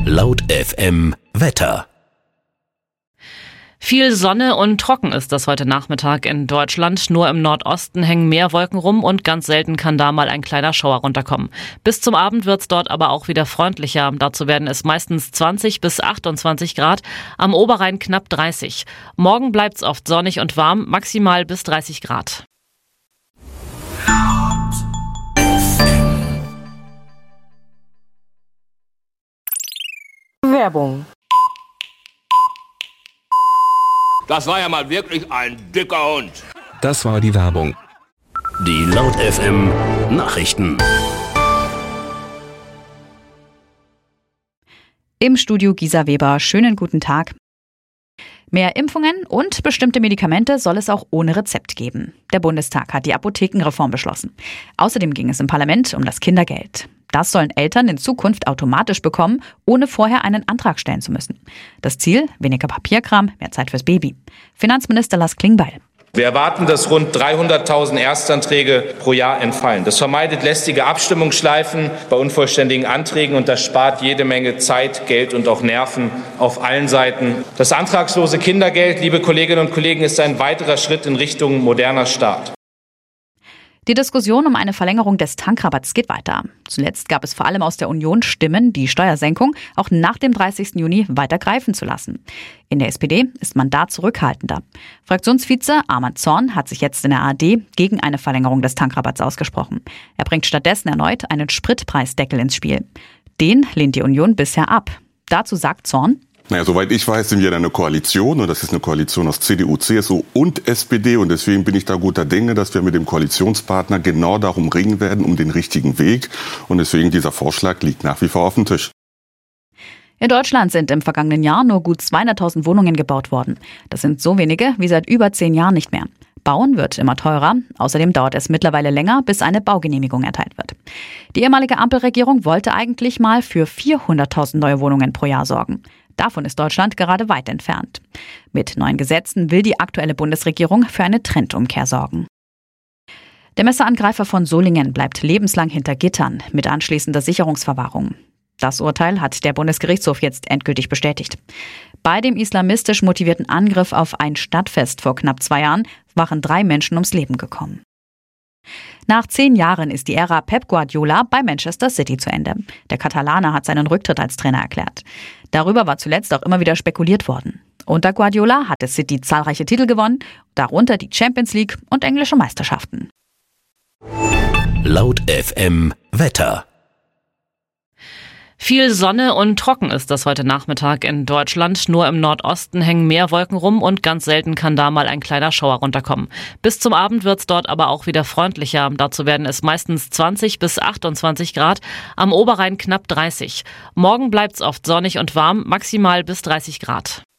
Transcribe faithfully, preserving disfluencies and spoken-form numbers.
Laut F M Wetter. Viel Sonne und trocken ist das heute Nachmittag in Deutschland. Nur im Nordosten hängen mehr Wolken rum und ganz selten kann da mal ein kleiner Schauer runterkommen. Bis zum Abend wird's dort aber auch wieder freundlicher. Dazu werden es meistens zwanzig bis achtundzwanzig Grad, am Oberrhein knapp dreißig. Morgen bleibt's oft sonnig und warm, maximal bis dreißig Grad. Werbung. Das war ja mal wirklich ein dicker Hund. Das war die Werbung. Die Laut F M Nachrichten. Im Studio Gisa Weber. Schönen guten Tag. Mehr Impfungen und bestimmte Medikamente soll es auch ohne Rezept geben. Der Bundestag hat die Apothekenreform beschlossen. Außerdem ging es im Parlament um das Kindergeld. Das sollen Eltern in Zukunft automatisch bekommen, ohne vorher einen Antrag stellen zu müssen. Das Ziel? Weniger Papierkram, mehr Zeit fürs Baby. Finanzminister Lars Klingbeil. Wir erwarten, dass rund dreihunderttausend Erstanträge pro Jahr entfallen. Das vermeidet lästige Abstimmungsschleifen bei unvollständigen Anträgen und das spart jede Menge Zeit, Geld und auch Nerven auf allen Seiten. Das antragslose Kindergeld, liebe Kolleginnen und Kollegen, ist ein weiterer Schritt in Richtung moderner Staat. Die Diskussion um eine Verlängerung des Tankrabatts geht weiter. Zuletzt gab es vor allem aus der Union Stimmen, die Steuersenkung auch nach dem dreißigsten Juni weiter greifen zu lassen. In der S P D ist man da zurückhaltender. Fraktionsvize Arman Zorn hat sich jetzt in der A R D gegen eine Verlängerung des Tankrabatts ausgesprochen. Er bringt stattdessen erneut einen Spritpreisdeckel ins Spiel. Den lehnt die Union bisher ab. Dazu sagt Zorn: Naja, soweit ich weiß, sind wir in einer Koalition und das ist eine Koalition aus C D U, C S U und S P D und deswegen bin ich da guter Dinge, dass wir mit dem Koalitionspartner genau darum ringen werden, um den richtigen Weg und deswegen dieser Vorschlag liegt nach wie vor auf dem Tisch. In Deutschland sind im vergangenen Jahr nur gut zweihunderttausend Wohnungen gebaut worden. Das sind so wenige wie seit über zehn Jahren nicht mehr. Bauen wird immer teurer. Außerdem dauert es mittlerweile länger, bis eine Baugenehmigung erteilt wird. Die ehemalige Ampelregierung wollte eigentlich mal für vierhunderttausend neue Wohnungen pro Jahr sorgen. Davon ist Deutschland gerade weit entfernt. Mit neuen Gesetzen will die aktuelle Bundesregierung für eine Trendumkehr sorgen. Der Messerangreifer von Solingen bleibt lebenslang hinter Gittern mit anschließender Sicherungsverwahrung. Das Urteil hat der Bundesgerichtshof jetzt endgültig bestätigt. Bei dem islamistisch motivierten Angriff auf ein Stadtfest vor knapp zwei Jahren waren drei Menschen ums Leben gekommen. Nach zehn Jahren ist die Ära Pep Guardiola bei Manchester City zu Ende. Der Katalaner hat seinen Rücktritt als Trainer erklärt. Darüber war zuletzt auch immer wieder spekuliert worden. Unter Guardiola hatte City zahlreiche Titel gewonnen, darunter die Champions League und englische Meisterschaften. Laut F M Wetter. Viel Sonne und trocken ist das heute Nachmittag in Deutschland. Nur im Nordosten hängen mehr Wolken rum und ganz selten kann da mal ein kleiner Schauer runterkommen. Bis zum Abend wird's dort aber auch wieder freundlicher. Dazu werden es meistens zwanzig bis achtundzwanzig Grad, am Oberrhein knapp dreißig. Morgen bleibt's oft sonnig und warm, maximal bis dreißig Grad.